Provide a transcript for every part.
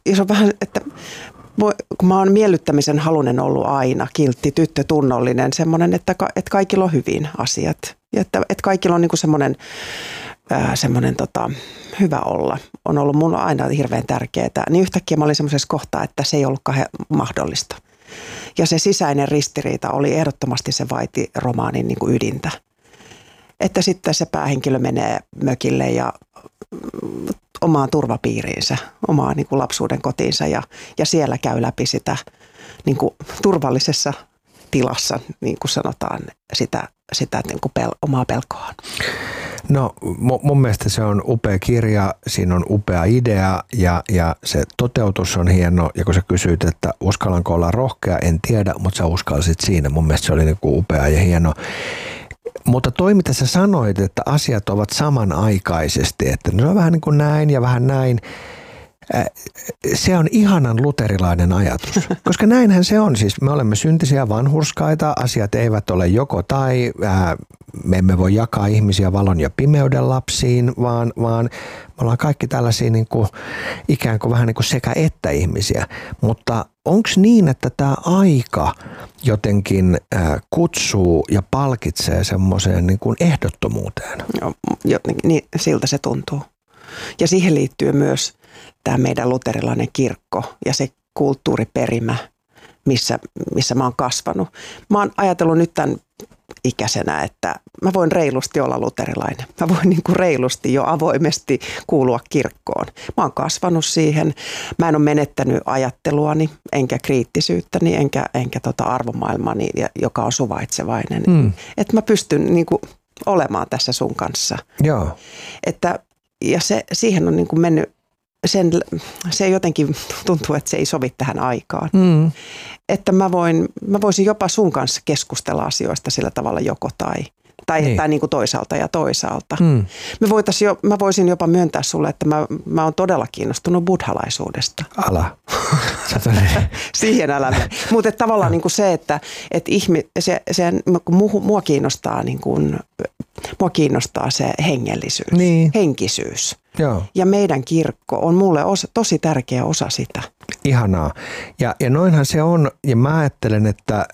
se on vähän, että kun mä oon miellyttämisen halunen ollut aina, kiltti, tyttö, tunnollinen, semmoinen, että kaikilla on hyvin asiat. Ja että kaikilla on niin kuin semmoinen hyvä olla. On ollut mun aina hirveän tärkeää. Niin yhtäkkiä mä olin semmoisessa kohtaa, että se ei ollutkaan mahdollista. Ja se sisäinen ristiriita oli ehdottomasti se vaiti romaanin niin kuin ydintä. Että sitten se päähenkilö menee mökille ja omaan turvapiiriinsä, omaan niin kuin lapsuuden kotiinsa ja siellä käy läpi sitä niin kuin turvallisessa tilassa, niin kuin sanotaan, sitä niin kuin omaa pelkoaan. No mun mielestä se on upea kirja, siinä on upea idea ja se toteutus on hieno. Ja kun sä kysyit, että uskallanko olla rohkea, en tiedä, mutta sä uskalsit siinä. Mun mielestä se oli niin kuin upea ja hieno. Mutta toi, mitä sä sanoit, että asiat ovat samanaikaisesti, että se on vähän niin kuin näin ja vähän näin. Se on ihanan luterilainen ajatus, koska näinhän se on. Siis me olemme syntisiä vanhurskaita, asiat eivät ole joko tai, me emme voi jakaa ihmisiä valon ja pimeyden lapsiin, vaan me ollaan kaikki tällaisia niin kuin, ikään kuin vähän niin kuin sekä että ihmisiä. Mutta onko niin, että tämä aika jotenkin kutsuu ja palkitsee semmoiseen niin kuin ehdottomuuteen? Niin, siltä se tuntuu. Ja siihen liittyy myös tämä meidän luterilainen kirkko ja se kulttuuriperimä, missä mä oon kasvanut. Mä oon ajatellut nyt tämän ikäisenä, että mä voin reilusti olla luterilainen. Mä voin niin kuin reilusti jo avoimesti kuulua kirkkoon. Mä oon kasvanut siihen. Mä en ole menettänyt ajatteluani, enkä kriittisyyttäni, enkä arvomaailmani, joka on suvaitsevainen. Että mä pystyn niin kuin olemaan tässä sun kanssa. Joo. Ja siihen on niin kuin mennyt, se jotenkin tuntuu, että se ei sovi tähän aikaan. Että mä voisin jopa sun kanssa keskustella asioista sillä tavalla joko tai niin kuin toisaalta ja toisaalta. Mä voisin jopa myöntää sulle, että mä oon todella kiinnostunut buddhalaisuudesta. Ala. Siihen älä mene. Mutta tavallaan niin kuin se, että mua kiinnostaa se hengellisyys, henkisyys. Joo. Ja meidän kirkko on mulle tosi tärkeä osa sitä. Ihanaa. Ja noinhan se on, ja mä ajattelen, että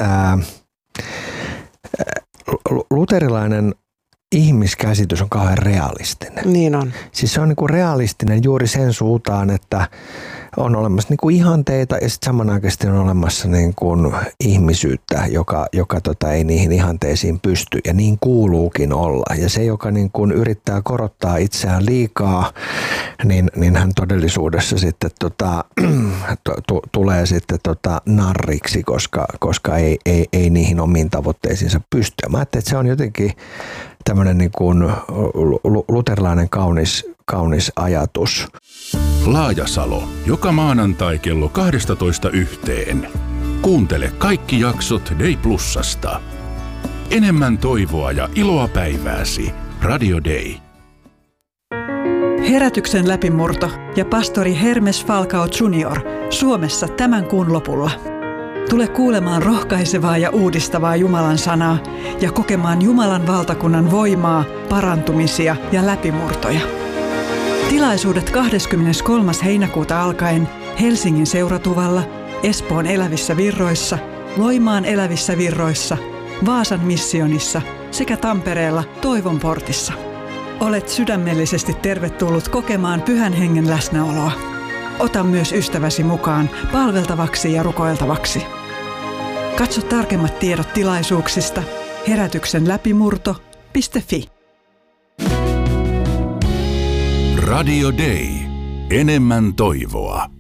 luterilainen ihmiskäsitys on kauhean realistinen. Niin on. Siis se on niinku realistinen juuri sen suuntaan, että on olemassa niinku ihanteita ja sitten samanaikaisesti on olemassa niinku ihmisyyttä, joka ei niihin ihanteisiin pysty, ja niin kuuluukin olla. Ja se, joka niinku yrittää korottaa itseään liikaa, niin hän todellisuudessa sitten tulee sitten narriksi, koska ei niihin omiin tavoitteisiinsa pysty. Mä ajattelin, että se on jotenkin tämmöinen niin kuin luterilainen kaunis ajatus. Laajasalo. Joka maanantai kello 12:00. Kuuntele kaikki jaksot Day Plusasta. Enemmän toivoa ja iloa päivääsi. Radio Day. Herätyksen läpimurto ja pastori Hermes Falcao Jr. Suomessa tämän kuun lopulla. Tule kuulemaan rohkaisevaa ja uudistavaa Jumalan sanaa ja kokemaan Jumalan valtakunnan voimaa, parantumisia ja läpimurtoja. Tilaisuudet 23. heinäkuuta alkaen Helsingin Seuratuvalla, Espoon Elävissä Virroissa, Loimaan Elävissä Virroissa, Vaasan missionissa sekä Tampereella Toivon portissa. Olet sydämellisesti tervetullut kokemaan Pyhän Hengen läsnäoloa. Ota myös ystäväsi mukaan palveltavaksi ja rukoiltavaksi. Katso tarkemmat tiedot tilaisuuksista herätyksenläpimurto.fi. Radio Day. Enemmän toivoa.